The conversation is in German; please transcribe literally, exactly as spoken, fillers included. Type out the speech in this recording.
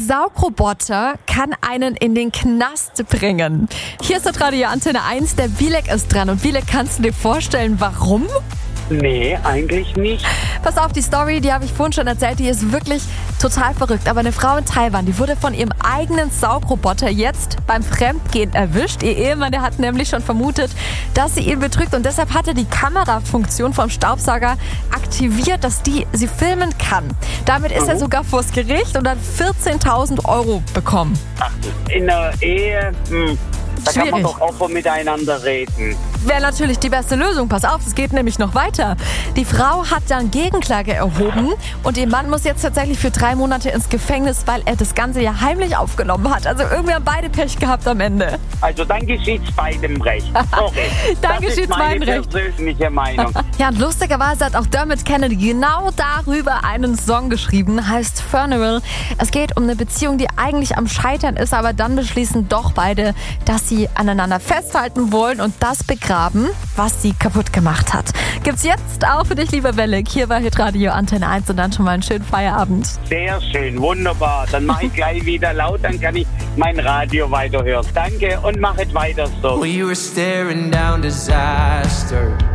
Saugroboter kann einen in den Knast bringen. Hier ist das Radio Antenne eins, der Bilek ist dran. Und Bilek, kannst du dir vorstellen, warum? Nee, eigentlich nicht. Pass auf, die Story, die habe ich vorhin schon erzählt, die ist wirklich total verrückt. Aber eine Frau in Taiwan, die wurde von ihrem eigenen Saugroboter jetzt beim Fremdgehen erwischt. Ihr Ehemann, der hat nämlich schon vermutet, dass sie ihn betrügt. Und deshalb hat er die Kamerafunktion vom Staubsauger aktiviert, dass die sie filmen kann. Damit ist mhm. er sogar vors Gericht und hat vierzehntausend Euro bekommen. Ach, in der Ehe... Hm. Da Schwierig. kann man doch auch miteinander reden. Wäre natürlich die beste Lösung. Pass auf, es geht nämlich noch weiter. Die Frau hat dann Gegenklage erhoben und ihr Mann muss jetzt tatsächlich für drei Monate ins Gefängnis, weil er das Ganze ja heimlich aufgenommen hat. Also irgendwie haben beide Pech gehabt am Ende. Also dann geschieht's beidem recht. Sorry. Dann geschieht's beidem recht. Das ist meine persönliche Meinung. Ja, und lustigerweise hat auch Dermot Kennedy genau darüber einen Song geschrieben, heißt Funeral. Es geht um eine Beziehung, die eigentlich am Scheitern ist, aber dann beschließen doch beide, dass sie aneinander festhalten wollen und das begraben, was sie kaputt gemacht hat. Gibt's jetzt auch für dich, lieber Belek, hier bei Hitradio Antenne eins und dann schon mal einen schönen Feierabend. Sehr schön, wunderbar. Dann mache ich gleich wieder laut, dann kann ich mein Radio weiterhören. Danke und machet weiter so. We were staring down disaster.